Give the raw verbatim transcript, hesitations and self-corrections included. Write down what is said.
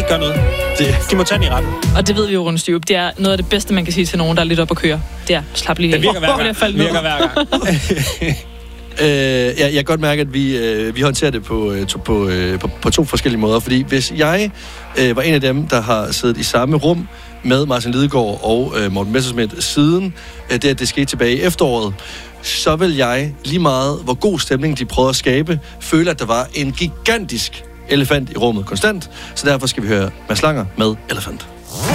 ikke gøre noget. Det, de må tage den i retten. Og det ved vi jo, Rune Styrup. Det er noget af det bedste, man kan sige til nogen, der er lidt op at køre. Det er, slap lige af. Det virker hver gang. Det virker hver gang. Øh, ja, jeg kan godt mærke, at vi, øh, vi håndterer det på, øh, to, på, øh, på, på to forskellige måder. Fordi hvis jeg øh, var en af dem, der har siddet i samme rum med Martin Lidegaard og øh, Morten Messerschmidt siden øh, det, at det skete tilbage i efteråret, så vil jeg lige meget, hvor god stemning de prøvede at skabe, føle, at der var en gigantisk elefant i rummet konstant. Så derfor skal vi høre Mads Langer med Elefant.